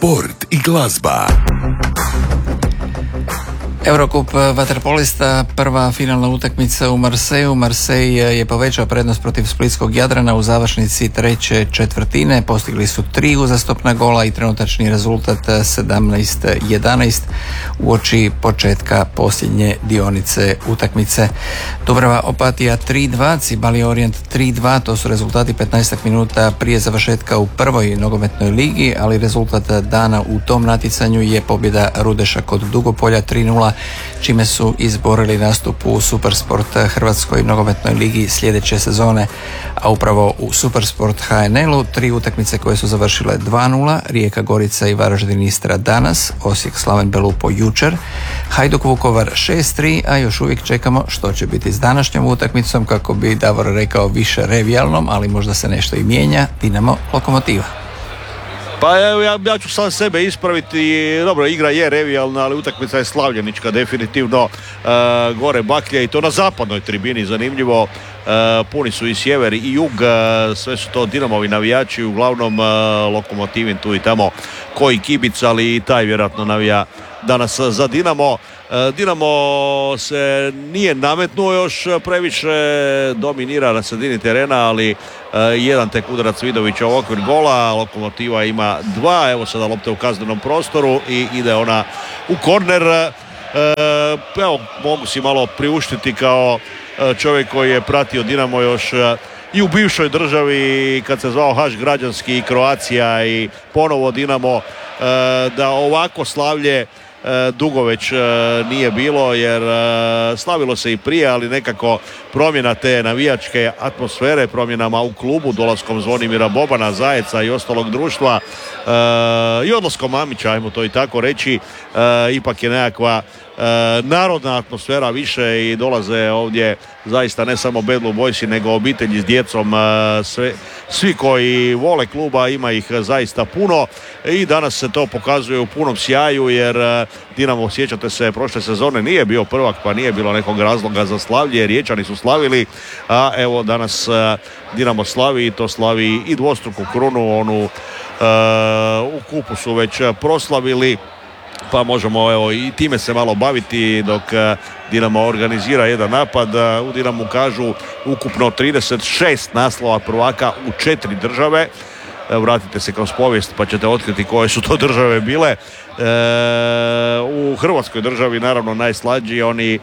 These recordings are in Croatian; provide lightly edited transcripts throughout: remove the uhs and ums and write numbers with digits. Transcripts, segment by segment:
sport i glazba. Eurocup vaterpolista, prva finalna utakmica u Marseju. Marsej je povećao prednost protiv splitskog Jadrana u završnici treće četvrtine. Postigli su 3 uzastopna gola i trenutačni rezultat 17-11 uoči početka posljednje dionice utakmice. Dubrava Opatija 3-2, Cibali Orient 3-2, to su rezultati 15 minuta prije završetka u prvoj nogometnoj ligi, ali rezultat dana u tom natjecanju je pobjeda Rudeša kod Dugopolja 3-0, čime su izborili nastup u Supersport Hrvatskoj nogometnoj ligi sljedeće sezone. A upravo u Supersport HNL-u 3 utakmice koje su završile 2-0, Rijeka Gorica i Varaždin Istra danas, Osijek Slaven Belupo jučer, Hajduk Vukovar 6-3, a još uvijek čekamo što će biti s današnjom utakmicom, kako bi Davor rekao više revijalnom, ali možda se nešto i mijenja, Dinamo Lokomotiva. Pa ja ću sam sebe ispraviti. Dobro, igra je revijalna, ali utakmica je slavljenička definitivno. Gore baklje i to na zapadnoj tribini, zanimljivo. Puni su i sjever i jug, sve su to Dinamovi navijači, uglavnom Lokomotivin tu i tamo koji kibic, ali i taj vjerojatno navija danas za Dinamo. Dinamo se nije nametnuo još previše, dominira na sredini terena, ali jedan tek udarac Vidovića u okvir gola. Lokomotiva ima 2, evo sada lopte u kaznenom prostoru i ide ona u korner. Evo, mogu si malo priuštiti kao čovjek koji je pratio Dinamo još i u bivšoj državi kad se zvao Haš Građanski i Kroacija i ponovo Dinamo, da ovako slavlje dugo već nije bilo, jer slavilo se i prije, ali nekako promjena te navijačke atmosfere promjenama u klubu, dolaskom Zvonimira Bobana, Zajeca i ostalog društva i odlaskom Mamića, ajmo to i tako reći, ipak je nekakva narodna atmosfera više i dolaze ovdje zaista ne samo Bad Blue Boysi, nego obitelji s djecom, svi koji vole kluba, ima ih zaista puno i danas se to pokazuje u punom sjaju, jer Dinamo, sjećate se, prošle sezone nije bio prvak, pa nije bilo nekog razloga za slavlje, Riječani su slavili, a evo danas Dinamo slavi i to slavi i dvostruku krunu, onu u kupu su već proslavili, pa možemo evo i time se malo baviti dok Dinamo organizira jedan napad. U Dinamu kažu ukupno 36 naslova prvaka u 4 države. Vratite se kroz povijest pa ćete otkriti koje su to države bile. U Hrvatskoj državi naravno najslađi, oni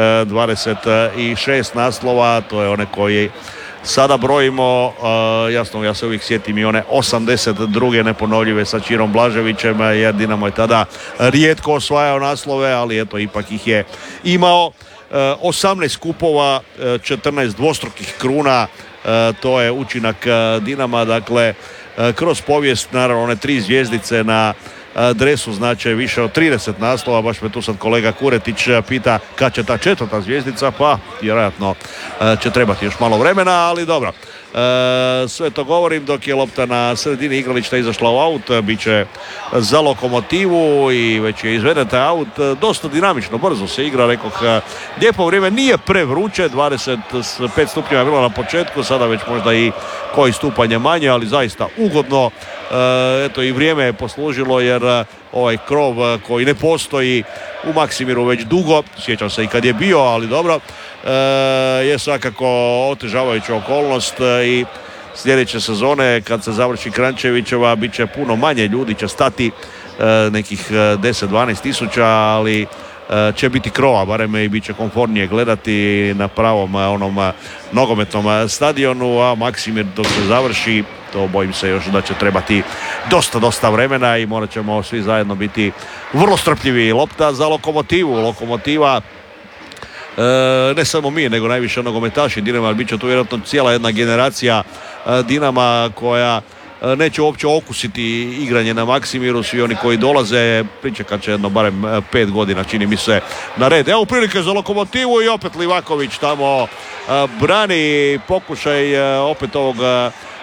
26 naslova, to je one koji sada brojimo, jasno ja se uvijek sjetim i one 82. neponovljive sa Čirom Blaževićem, jer Dinamo je tada rijetko osvajao naslove, ali eto ipak ih je imao. 18 kupova, 14 dvostrukih kruna, to je učinak Dinama, dakle kroz povijest naravno one 3 zvjezdice na dresu znače više od 30 naslova. Baš me tu sad kolega Kuretić pita kad će ta 4. zvjezdica, pa vjerojatno će trebati još malo vremena, ali dobro. Sve to govorim dok je lopta na sredini igrališta izašla u aut, bit će za Lokomotivu i već je izveden taj aut. Dosta dinamično, brzo se igra, rekoh, lijepo vrijeme, nije prevruće, 25 stupnjeva je bilo na početku, sada već možda i koji stupanje manje, ali zaista ugodno. Eto i vrijeme je poslužilo, jer ovaj krov koji ne postoji u Maksimiru već dugo, sjećam se i kad je bio, ali dobro, je svakako otežavajuća okolnost i sljedeće sezone kad se završi Krančevićeva bit će puno manje ljudi, će stati nekih 10-12 tisuća, ali će biti krova barem i bit će komfornije gledati na pravom onom nogometnom stadionu, a Maksimir dok se završi, to bojim se još da će trebati dosta vremena i morat ćemo svi zajedno biti vrlo strpljivi. Lopta za Lokomotivu. Lokomotiva, ne samo mi, nego najviše nogometaši Dinama, bit će tu vjerojatno cijela jedna generacija Dinama koja neće uopće okusiti igranje na Maksimiru. Svi oni koji dolaze pričekat će jedno barem 5 godina, čini mi se, na red. Evo prilike za Lokomotivu i opet Livaković tamo brani pokušaj opet ovog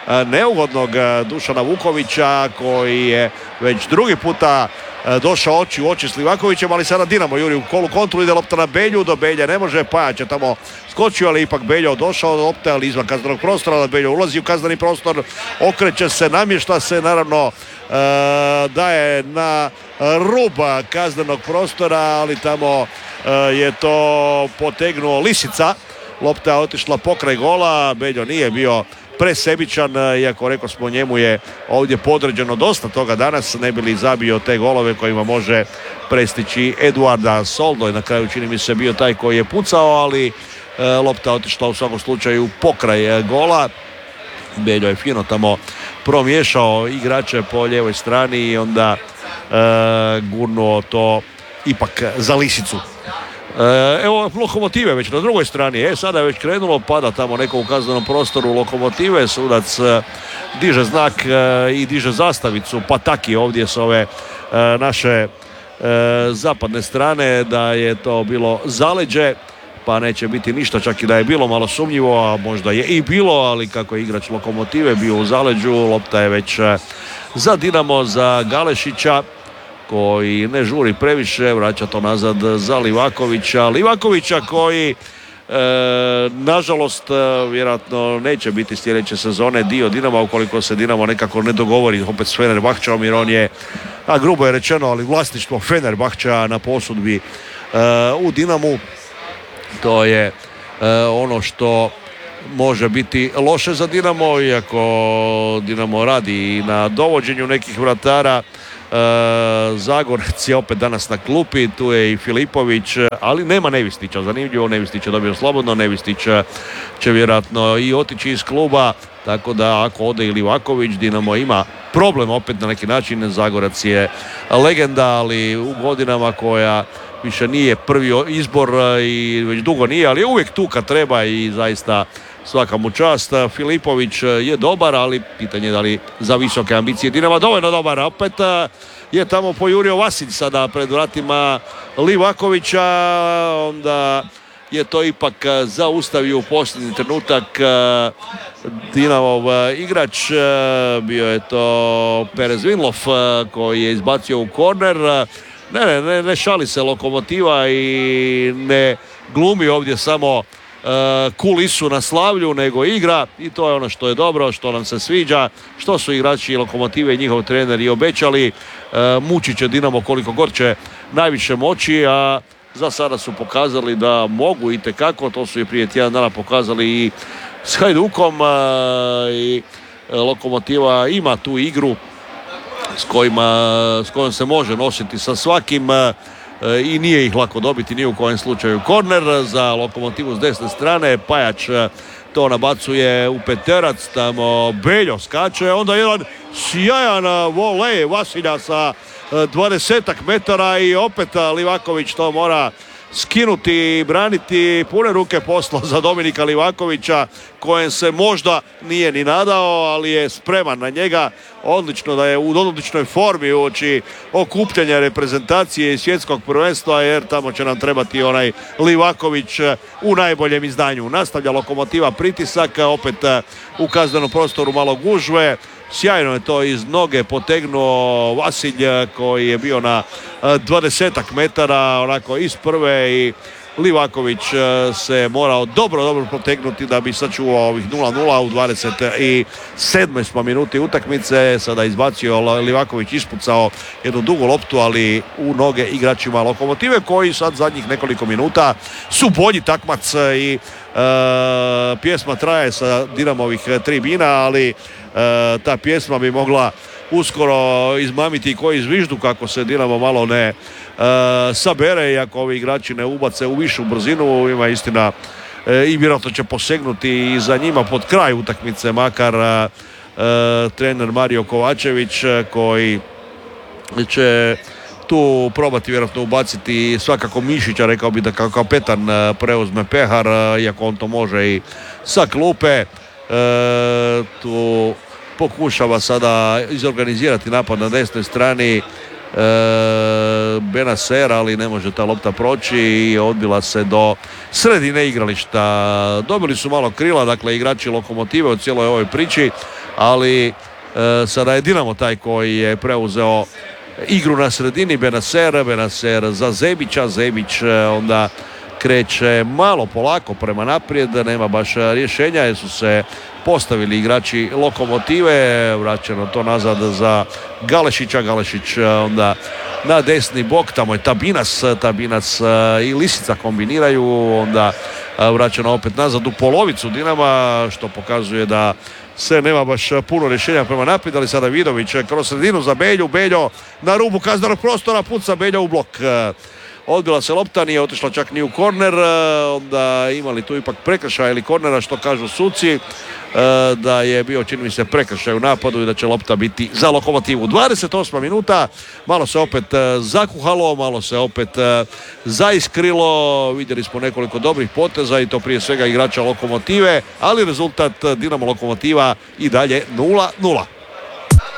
neugodnog Dušana Vukovića koji je već drugi puta došao oči u oči s Livakovićem, ali sada Dinamo juri u kolu kontru, ide lopta na Belju, do Belje ne može, Pajač je tamo skočio, ali ipak Beljo došao do lopte, ali izvan kaznenog prostora, ali Beljo ulazi u kazneni prostor, okreće se, namješta se, naravno daje na rub kaznenog prostora, ali tamo je to potegnuo Lisica, lopta je otišla pokraj gola, Beljo nije bio presebičan, iako rekao smo njemu je ovdje podređeno dosta toga danas, ne bi li zabio te golove kojima može prestići Eduarda Soldo i na kraju čini mi se bio taj koji je pucao, ali lopta otišla u svakom slučaju pokraj gola. Beljo je fino tamo promiješao igrače po lijevoj strani i onda gurnuo to ipak za Lisicu. Evo Lokomotive već na drugoj strani, sada je već krenulo, pada tamo neko u kaznenom prostoru Lokomotive, sudac diže znak i diže zastavicu, pa taki ovdje s ove naše zapadne strane da je to bilo zaleđe, pa neće biti ništa, čak i da je bilo malo sumnjivo, a možda je i bilo, ali kako je igrač Lokomotive bio u zaleđu, lopta je već za Dinamo, za Galešića, koji ne žuri previše, vraća to nazad za Livakovića koji nažalost vjerojatno neće biti sljedeće sezone dio Dinama ukoliko se Dinamo nekako ne dogovori opet s Fenerbahčeom, jer on je, grubo je rečeno, ali vlasništvo Fenerbahča na posudbi u Dinamu. To je ono što može biti loše za Dinamo, iako Dinamo radi na dovođenju nekih vratara. Zagorec je opet danas na klupi, tu je i Filipović, ali nema Nevistića, zanimljivo, Nevistić je dobio slobodno, Nevistić će vjerojatno i otići iz kluba, tako da ako ode i Livaković, Dinamo ima problem opet na neki način. Zagorac je legenda, ali u godinama koja više nije prvi izbor i već dugo nije, ali je uvijek tu kad treba i zaista svaka mu čast. Filipović je dobar, ali pitanje je da li za visoke ambicije Dinama dovoljno dobar. Opet je tamo pojurio Vasilj sada pred vratima Livakovića, onda je to ipak zaustavio u posljednji trenutak Dinamov igrač, bio je to Perez Vinlov koji je izbacio u korner. Ne šali se Lokomotiva i ne glumi ovdje samo kulisu na slavlju, nego igra, i to je ono što je dobro, što nam se sviđa, što su igrači Lokomotive i njihov trener i obećali. Mučit će Dinamo koliko god će najviše moći, a za sada su pokazali da mogu itekako, to su i prije tjedan dana pokazali i s Hajdukom, i Lokomotiva ima tu igru s kojom se može nositi sa svakim i nije ih lako dobiti ni u kojem slučaju. Korner za Lokomotivu s desne strane, Pajač to nabacuje u peterac, tamo Beljo skače, onda jedan sjajan volej Vasilja sa 20 metara i opet Livaković to mora skinuti i braniti. Pune ruke posla za Dominika Livakovića, kojem se možda nije ni nadao, ali je spreman na njega. Odlično da je u odličnoj formi uoči okupljanja reprezentacije i svjetskog prvenstva, jer tamo će nam trebati onaj Livaković u najboljem izdanju. Nastavlja Lokomotiva pritisak, opet u kaznenom prostoru malo gužve. Sjajno je to iz noge potegnuo Vasilj koji je bio na 20 metara onako iz prve i Livaković se morao dobro potegnuti da bi sačuvao ovih 0-0 u 27. smo minuti utakmice. Sada izbacio Livaković, ispucao jednu dugu loptu, ali u noge igračima Lokomotive koji sad zadnjih nekoliko minuta su bolji takmac i pjesma traje sa Dinamovih tribina, ali ta pjesma bi mogla uskoro izmamiti koji zviždu kako se Dinamo malo ne sabere, iako ovi igrači ne ubace u višu brzinu. Ima istina i vjerojatno će posegnuti i za njima pod kraj utakmice, makar trener Mario Kovačević koji će tu probati vjerojatno ubaciti svakako Mišića, rekao bi da kao kapetan preuzme Pehar, iako on to može i sa klupe. Tu pokušava sada izorganizirati napad na desnoj strani Benacer, ali ne može ta lopta proći i odbila se do sredine igrališta. Dobili su malo krila, dakle igrači Lokomotive u cijeloj ovoj priči, ali sada je Dinamo taj koji je preuzeo igru na sredini. Benacer za Zebića, Zebić onda kreće malo polako prema naprijed, nema baš rješenja jer su se postavili igrači Lokomotive, vraćeno to nazad za Galešića, Galešić onda na desni bok, tamo je Tabinac i Lisica kombiniraju, onda vraćeno opet nazad u polovicu Dinama, što pokazuje da se nema baš puno rješenja prema naprijed, ali sada Vidović kroz sredinu za Belju, Beljo na rubu kaznenog prostora, puca Beljo u blok. Odbila se lopta, nije otišla čak ni u korner, onda imali tu ipak prekršaj ili kornera, što kažu suci, da je bio, čini mi se, prekršaj u napadu i da će lopta biti za Lokomotivu. 28. minuta, malo se opet zakuhalo, malo se opet zaiskrilo, vidjeli smo nekoliko dobrih poteza i to prije svega igrača Lokomotive, ali rezultat Dinamo Lokomotiva i dalje 0-0.